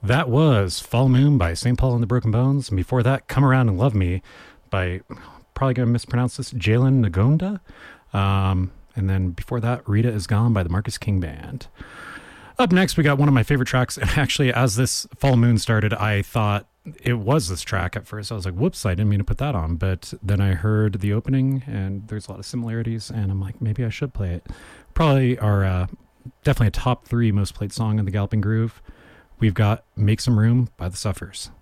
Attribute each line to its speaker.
Speaker 1: That was Fall Moon by St. Paul and the Broken Bones. And before that, Come Around and Love Me by, probably going to mispronounce this, Jalen Nagonda. And then before that, Rita Is Gone by the Marcus King Band. Up next, we got one of my favorite tracks. And actually, as this Fall Moon started, I thought it was this track at first. I was like, whoops, I didn't mean to put that on. But then I heard the opening, and there's a lot of similarities. And I'm like, maybe I should play it. Probably our, definitely a top 3 most played song in the Galloping Groove. We've got Make Some Room by the Suffers.